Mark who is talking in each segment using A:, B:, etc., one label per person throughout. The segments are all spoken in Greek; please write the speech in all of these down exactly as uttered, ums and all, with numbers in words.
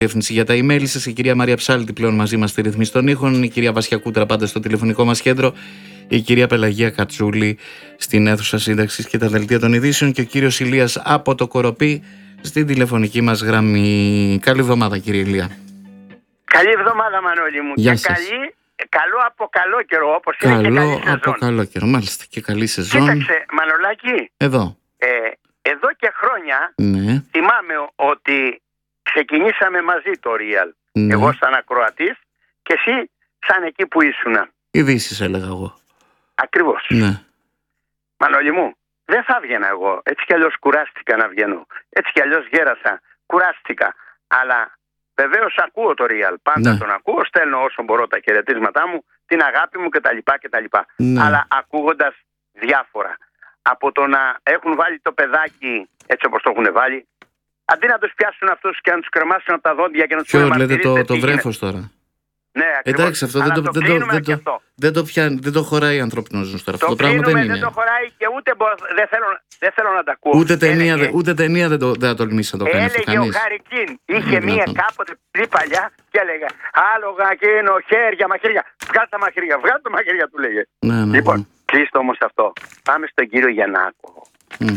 A: διεύθυνση για τα email σας, η κυρία Μαρία Ψάλτη πλέον μαζί μας στη ρυθμίση των ήχων, η κυρία Βασιά Κούτρα πάντα στο τηλεφωνικό μας κέντρο, η κυρία Πελαγία Κατσούλη στην αίθουσα σύνταξης και τα δελτία των ειδήσεων και ο κύριος Ηλίας από το Κοροπή στην τηλεφωνική μας γραμμή. Καλή εβδομάδα, κύριε Ηλία.
B: Καλή εβδομάδα, Μανώλη μου.
A: Γεια
B: και
A: σας.
B: καλή, καλό από καλό καιρό, όπως είναι και καλή
A: Καλό
B: σεζόν.
A: από καλό καιρό, μάλιστα, και καλή σεζόν.
B: Κοίταξε, Μανολάκη,
A: Εδώ.
B: ε, εδώ και χρόνια
A: Ναι.
B: θυμάμαι ότι ξεκινήσαμε μαζί το Real.
A: Ναι.
B: Εγώ σαν ακροατής και εσύ σαν εκεί που ήσουνα.
A: Ειδήσεις έλεγα εγώ.
B: Ακριβώς.
A: Ναι.
B: Μανώλη μου, δεν θα βγαίνα εγώ. Έτσι κι αλλιώς κουράστηκα να βγαίνω. Έτσι κι αλλιώς γέρασα. Κουράστηκα. Αλλά βεβαίως ακούω το Real. Πάντα
A: Ναι.
B: τον ακούω. Στέλνω όσο μπορώ τα χαιρετίσματά μου, την αγάπη μου κτλ. κτλ.
A: Ναι.
B: Αλλά ακούγοντας διάφορα. Από το να έχουν βάλει το παιδάκι έτσι όπως το έχουν βάλει, αντί να τους πιάσουν αυτούς και να τους κρεμάσουν από τα δόντια και να τους
A: Ποιο
B: πούνε,
A: λέτε,
B: «Μαρτυρήστε
A: το,
B: τι
A: το
B: γίνεται».
A: βρέφος τώρα.
B: Ναι, ακριβώς.
A: Εντάξει, αυτό δεν
B: Αλλά
A: το,
B: το
A: δεν, το,
B: κλείνουμε
A: δεν,
B: και
A: το,
B: αυτό.
A: δεν, το πιάνει, δεν το χωράει ανθρώπινο ζώο τώρα. Αυτό
B: Το
A: το πράγμα δεν
B: κλείνουμε,
A: είναι.
B: δεν το χωράει και ούτε μπο- δεν, θέλω, δεν θέλω να τα ακούω.
A: Ούτε ταινία,
B: Έλεγε-
A: δε- ούτε ταινία δεν, το, δεν θα τολμήσει να το κάνει αυτό
B: Έλεγε ο
A: κανείς.
B: Χάρι Κιν,
A: Είναι
B: είχε μία
A: δυνατόν.
B: κάποτε πριν παλιά και έλεγε άλογα, εκείνο, χέρια, μαχαίρια. Βγάλ' τα μαχαίρια, βγάλ' τα μαχαίρια, του λέγε.
A: Ναι, ναι,
B: Λοιπόν,
A: ναι.
B: κλείστο όμως αυτό. Πάμε στον κύριο Γιαννάκο.
A: Μμ.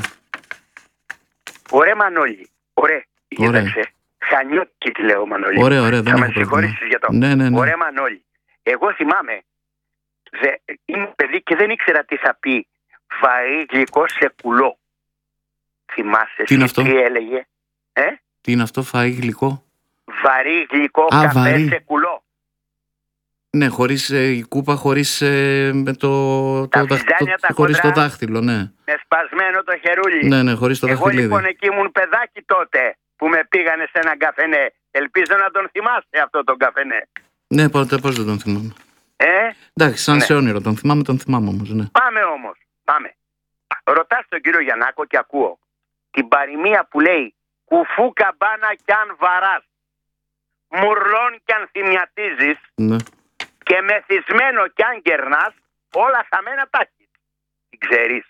B: Ωραία, Μανώλη. Ωραία.
A: Ωραία.
B: Κοίταξε. Χανιώτη τη λέω, Μανώλη.
A: Ωραία, ωραία, δεν
B: Θα με
A: έχω πρόβλημα.
B: συγχωρήσεις για το.
A: Ναι, ναι, ναι.
B: Ωραία, Μανώλη. Εγώ θυμάμαι. Δε, είμαι παιδί και δεν ήξερα τι θα πει βαρύ γλυκό σε κουλό. Θυμάσαι
A: Τι είναι
B: εσύ
A: αυτό?
B: τι έλεγε? Ε?
A: Τι είναι αυτό, φαΐ γλυκό?
B: Βαρύ γλυκό
A: Α,
B: καφέ
A: βαρύ.
B: σε κουλό.
A: Ναι, χωρίς ε, η κούπα, χωρίς ε, με το,
B: Τα
A: το, δαχ-
B: φυζάνια,
A: το,
B: τα
A: χωρίς το
B: χοντρά.
A: δάχτυλο, ναι.
B: Με σπασμένο το χερούλι.
A: Ναι, ναι, χωρίς το
B: Εγώ
A: δαχτυλίδι.
B: λοιπόν εκεί ήμουν παιδάκι τότε που με πήγανε σε έναν καφενέ. Ελπίζω να τον θυμάστε αυτό τον καφενέ.
A: Ναι, πότε, πώς δεν τον θυμάμαι.
B: Ε,
A: Εντάξει, σαν
B: Ναι.
A: σε όνειρο τον θυμάμαι, τον θυμάμαι όμως, ναι.
B: πάμε όμως. Πάμε. Ρωτάς τον κύριο Γιαννάκο και ακούω την παροιμία που λέει κουφού καμπάνα κι αν βαράς, μουρλών κι αν θυμιατίζεις
A: ναι.
B: και μεθυσμένο κι αν κερνάς, όλα χαμένα τα έχεις. Την ξέρεις?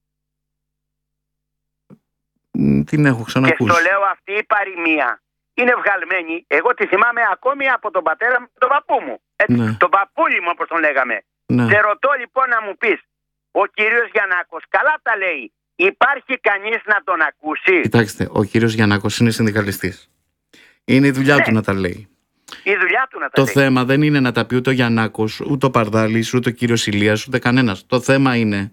A: Μ, Την έχω
B: Και
A: ξανακούσει.
B: στο λέω αυτή η παροιμία είναι βγαλμένη. Εγώ τη θυμάμαι ακόμη από τον πατέρα μου και τον παππού μου. Έτσι,
A: Ναι.
B: τον παππούλη μου όπως τον λέγαμε.
A: Ναι.
B: Σε ρωτώ λοιπόν να μου πεις, ο κύριος Γιαννάκος καλά τα λέει. Υπάρχει κανείς να τον ακούσει?
A: Κοιτάξτε, ο κύριος Γιαννάκος είναι συνδικαλιστής. Είναι η δουλειά
B: Ναι.
A: του να τα λέει.
B: Η δουλειά του να τα
A: Το
B: λέει.
A: θέμα δεν είναι να τα πει ούτε ο Γιαννάκος, ούτε ο Παρδάλης, ούτε ο κύριος Ηλίας, ούτε κανένας. Το θέμα είναι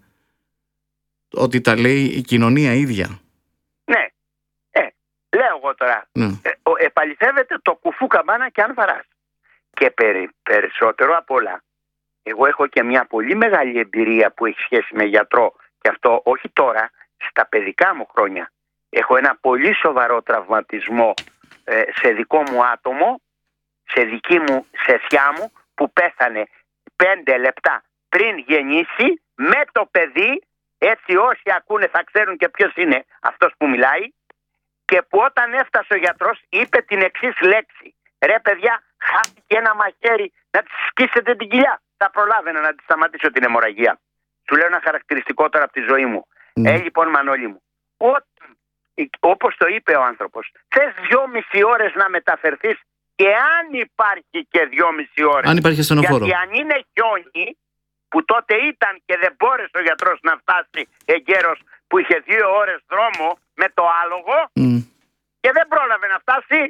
A: ότι τα λέει η κοινωνία ίδια.
B: Ναι. Ε, λέω εγώ τώρα.
A: Ναι.
B: Ε, ο- επαληθεύεται το κουφού καμπάνα και αν βαράς. Και περι, περισσότερο απ' όλα, εγώ έχω και μια πολύ μεγάλη εμπειρία που έχει σχέση με γιατρό. Και αυτό όχι τώρα, στα παιδικά μου χρόνια. Έχω ένα πολύ σοβαρό τραυματισμό ε, σε δικό μου άτομο, σε δική μου σεσιά μου, που πέθανε πέντε λεπτά πριν γεννήσει με το παιδί. Έτσι όσοι ακούνε θα ξέρουν και ποιος είναι αυτός που μιλάει. Και που όταν έφτασε ο γιατρός είπε την εξής λέξη: ρε παιδιά, χάθηκε ένα μαχαίρι, να της σκίσετε την κοιλιά. Θα προλάβαινα να της σταματήσω την αιμορραγία. Σου λέω ένα χαρακτηριστικό τώρα από τη ζωή μου.
A: Ναι.
B: Ε, λοιπόν, Μανώλη μου, όταν, όπως το είπε ο άνθρωπος, θες δυόμιση ώρες να μεταφερθείς, και αν υπάρχει και δυόμιση ώρες.
A: Αν υπάρχει ασθενοφόρο.
B: Γιατί αν είναι χιόνι, που τότε ήταν και δεν μπόρεσε ο γιατρός να φτάσει εγκαίρος, που είχε δύο ώρες δρόμο με το άλογο
A: Μ.
B: και δεν πρόλαβε να φτάσει.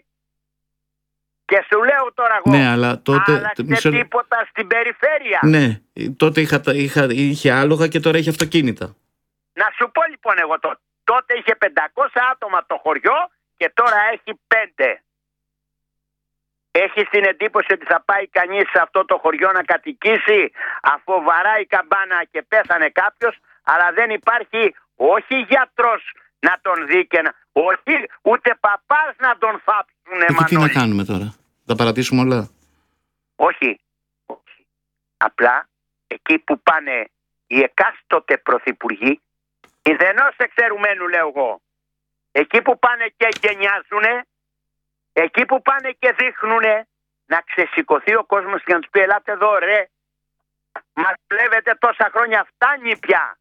B: Και σου λέω τώρα εγώ,
A: Ναι, αλλά τότε.
B: άλλαξε
A: μισό-
B: τίποτα στην περιφέρεια.
A: Ναι, τότε είχα, τα- είχα, είχε άλογα και τώρα έχει αυτοκίνητα.
B: Να σου πω λοιπόν εγώ τότε. Τότε είχε πεντακόσια άτομα το χωριό και τώρα έχει πέντε. Έχεις την εντύπωση ότι θα πάει κανείς σε αυτό το χωριό να κατοικήσει, αφού βαράει η καμπάνα και πέθανε κάποιος, αλλά δεν υπάρχει όχι γιατρός να τον δει και να... όχι ούτε παπάς να τον θάψουνε,
A: Εκεί τι να
B: Μανώλη.
A: κάνουμε τώρα. Θα παρατήσουμε όλα.
B: Όχι. Όχι. Απλά εκεί που πάνε οι εκάστοτε πρωθυπουργοί, μηδενός εξαιρουμένου λέω εγώ, εκεί που πάνε και γενιάζουνε, εκεί που πάνε και δείχνουνε, να ξεσηκωθεί ο κόσμος και να τους πει ελάτε εδώ ρε, μας βλέπετε τόσα χρόνια, φτάνει πια.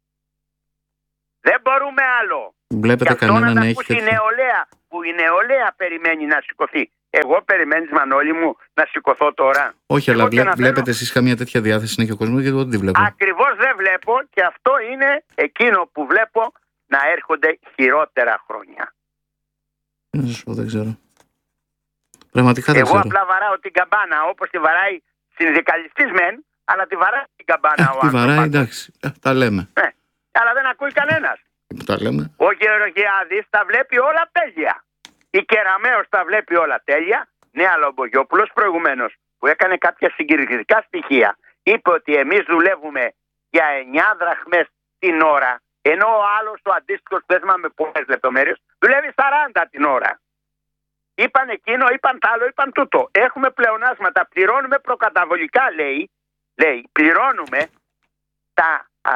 B: Δεν μπορούμε άλλο.
A: Βλέπετε
B: Και αυτό
A: κανέναν
B: να
A: να
B: τα
A: έχει
B: ακούσει η
A: τέτοιο.
B: νεολαία, που η νεολαία περιμένει να σηκωθεί. Εγώ περιμένεις, Μανώλη μου, να σηκωθώ τώρα?
A: Όχι, εγώ αλλά βλέ, βλέπετε θέλω... εσείς καμία τέτοια διάθεση να έχει ο κόσμος, γιατί εγώ δεν τη βλέπω.
B: Ακριβώς δεν βλέπω, και αυτό είναι εκείνο που βλέπω να έρχονται χειρότερα χρόνια.
A: Δεν σας πω, δεν ξέρω. Πραγματικά δεν
B: εγώ
A: ξέρω.
B: απλά βαράω την καμπάνα όπως τη βαράει συνδικαλιστής μεν, αλλά τη βαράει την καμπάνα
A: ε,
B: ο
A: τη βαράει, εντάξει, ε, τα λέμε.
B: Ε, αλλά δεν ακούει κανένας.
A: Τα λέμε.
B: Ο Γεωργιάδης τα βλέπει όλα τέλεια. Η Κεραμέως τα βλέπει όλα τέλεια. Ναι, αλλά ο Μπογιόπουλος προηγουμένως, που έκανε κάποια συγκυριακά στοιχεία, είπε ότι εμείς δουλεύουμε για εννιά δραχμές την ώρα, ενώ ο άλλος, ο αντίστοιχος, πέσμα με πολλές λεπτομέρειες, δουλεύει σαράντα την ώρα. Είπαν εκείνο, είπαν τ' άλλο, είπαν τούτο. Έχουμε πλεονάσματα, πληρώνουμε προκαταβολικά, λέει, λέει πληρώνουμε τα... Α,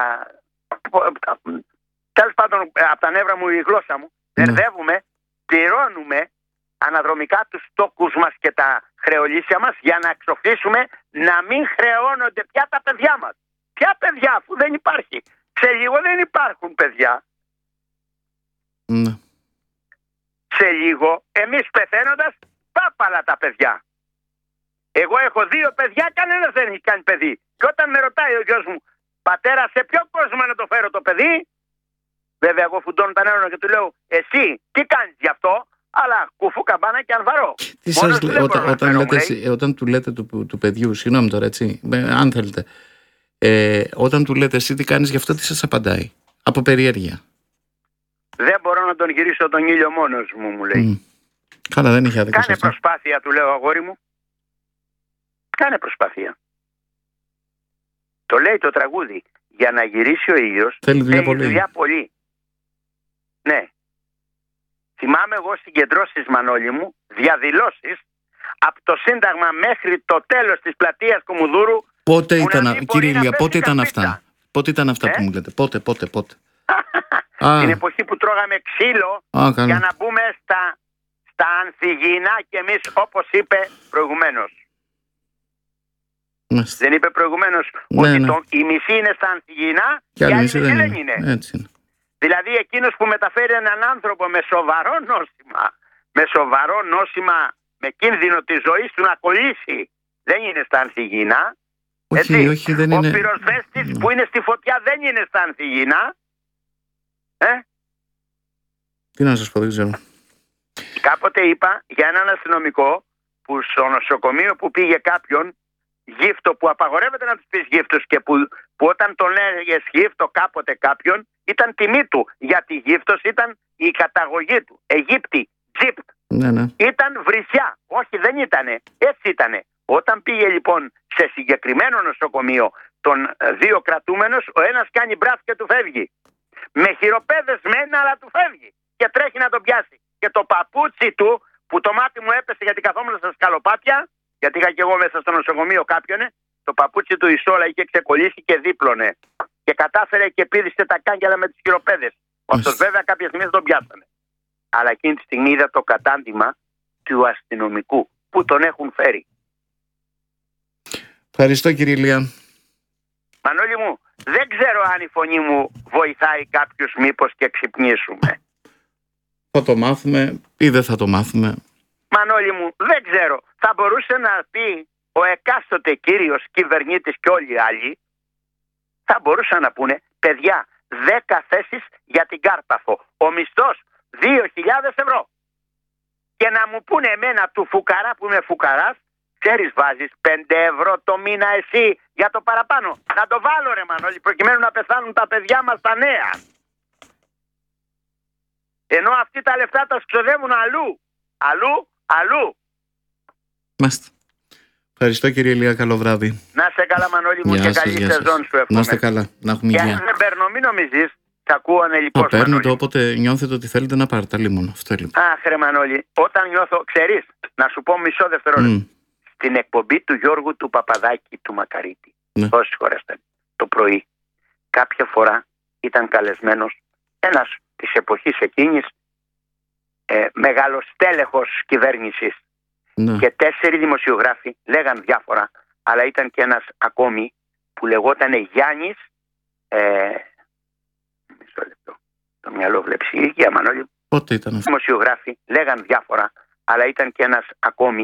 B: τέλος πάντων, από τα νεύρα μου η γλώσσα μου, μπερδεύουμε, ναι. πληρώνουμε αναδρομικά τους στόκους μας και τα χρεολύσια μας για να εξοφλήσουμε να μην χρεώνονται πια τα παιδιά μας. Ποια παιδιά, αφού δεν υπάρχει? Σε λίγο δεν υπάρχουν παιδιά.
A: Ναι.
B: Σε λίγο, εμείς πεθαίνοντας, πάπαλα τα παιδιά. Εγώ έχω δύο παιδιά, κανένας δεν έχει κάνει παιδί. Και όταν με ρωτάει ο γιος μου, πατέρα, σε ποιο κόσμο να το φέρω το παιδί? Βέβαια, εγώ φουντώνω τα νεύρα και του λέω, εσύ τι κάνεις γι' αυτό? Αλλά κουφού καμπάνα και ανβαρώ.
A: Τι σας λέει, όταν, όταν, λέτε, λέει. όταν του λέτε του, του παιδιού, συγγνώμη τώρα, έτσι, αν θέλετε, ε, όταν του λέτε εσύ τι κάνεις γι' αυτό, τι σας απαντάει? Από περιέργεια.
B: Δεν μπορώ να τον γυρίσω τον ήλιο μόνος μου, μου λέει.
A: Mm. Καλά, δεν είχε άδικο.
B: Κάνε προσπάθεια, του λέω, αγόρι μου. Κάνε προσπάθεια. Το λέει το τραγούδι. Για να γυρίσει ο ήλιος
A: θέλει δουλειά πολύ.
B: δουλειά πολύ. Ναι. Θυμάμαι εγώ συγκεντρώσεις, Μανώλη μου, διαδηλώσεις από το Σύνταγμα μέχρι το τέλος της πλατείας Κομουδούρου.
A: Πότε ήταν, κύριε Ηλία, πότε ήταν αυτά? Πότε ήταν αυτά ε? που μου λέτε? Πότε, πότε, πότε?
B: Την εποχή που τρώγαμε ξύλο Α, για να μπούμε στα, στα ανθυγιεινά και εμείς, όπως είπε προηγουμένως.
A: Μάλιστα.
B: Δεν είπε προηγουμένως
A: ναι,
B: ότι
A: ναι.
B: Το, η μισή είναι στα ανθυγιεινά
A: και
B: η άλλη
A: μισή δεν,
B: δεν είναι.
A: είναι. Έτσι είναι.
B: Δηλαδή εκείνος που μεταφέρει έναν άνθρωπο με σοβαρό νόσημα, με σοβαρό νόσημα, με κίνδυνο της ζωής του να κολλήσει, δεν είναι στα ανθυγιεινά.
A: Όχι,
B: έτσι.
A: όχι, δεν
B: ο
A: είναι.
B: πυροσβέστης mm. που είναι στη φωτιά δεν είναι στα ανθυγιεινά. Ε?
A: Τι να σας πω, δεν ξέρω.
B: Κάποτε είπα για έναν αστυνομικό που στο νοσοκομείο που πήγε κάποιον γύφτο, που απαγορεύεται να τους πεις γύφτος, και που, που όταν τον έλεγες γύφτο κάποτε κάποιον ήταν τιμή του, γιατί γύφτος ήταν η καταγωγή του. Αιγύπτη, Τζιπτ.
A: Ναι, ναι.
B: Ήταν βρισιά. Όχι, δεν ήτανε. Έτσι ήτανε. Όταν πήγε λοιπόν σε συγκεκριμένο νοσοκομείο των δύο κρατούμενος, ο ένας κάνει μπράβο και του φεύγει. Με χειροπέδες μεν, αλλά του φεύγει. Και τρέχει να τον πιάσει. Και το παπούτσι του, που το μάτι μου έπεσε γιατί καθόμουν στα σκαλοπάτια, γιατί είχα και εγώ μέσα στο νοσοκομείο κάποιον, το παπούτσι του η σόλα είχε ξεκολλήσει και δίπλωνε. Και κατάφερε και πήδησε τα κάγκελα με τις χειροπέδες. Αυτός βέβαια κάποια στιγμή δεν τον πιάσανε. Αλλά εκείνη τη στιγμή είδα το κατάντημα του αστυνομικού που τον έχουν φέρει.
A: Ευχαριστώ, κύριε Ηλία.
B: Μανώλη μου, δεν ξέρω αν η φωνή μου βοηθάει κάποιους μήπως και ξυπνήσουμε.
A: Θα το μάθουμε ή δεν θα το μάθουμε.
B: Μανώλη μου, δεν ξέρω. Θα μπορούσε να πει ο εκάστοτε κύριος κυβερνήτης και όλοι οι άλλοι, θα μπορούσαν να πούνε, παιδιά, δέκα θέσεις για την Κάρπαθο. Ο μισθός δύο χιλιάδες ευρώ. Και να μου πούνε εμένα του φουκαρά που είμαι φουκαράς, ξέρεις, βάζεις πέντε ευρώ το μήνα εσύ για το παραπάνω. Να το βάλω, ρε Μανώλη, προκειμένου να πεθάνουν τα παιδιά μας τα νέα. Ενώ αυτοί τα λεφτά τα ξοδεύουν αλλού. Αλλού, αλλού.
A: Μάλιστα. Ευχαριστώ, κύριε Ηλία, καλό βράδυ.
B: Να είστε καλά, Μανώλη μου, και καλή σεζόν σου εύχομαι.
A: Να είστε καλά, να έχουμε υγεία.
B: Και αν δεν παίρνω, μην νομίζεις, θα ακούω ανελιπώς,
A: Μανώλη. Παίρνετε όποτε νιώθετε ότι θέλετε να πάρετε, λίμωνο. Αυτό λοιπόν.
B: Αχ, ρε Μανώλη, όταν νιώθω, ξέρεις, να σου πω μισό δευτερόλεπτο. Mm. Στην εκπομπή του Γιώργου του Παπαδάκη του Μακαρίτη,
A: ναι.
B: όσες φορές ήταν, το πρωί, κάποια φορά ήταν καλεσμένος ένας της εποχής εκείνης, ε, μεγάλος τέλεχος κυβέρνησης.
A: Ναι.
B: Και τέσσερις δημοσιογράφοι λέγαν διάφορα, αλλά ήταν και ένας ακόμη που λεγόταν Γιάννης, ε, μισό λεπτό, το μυαλό βλέπει ηλικία, Μανώλη.
A: Πότε ήταν αυτό?
B: Δημοσιογράφοι λέγαν διάφορα, αλλά ήταν και ένας ακόμη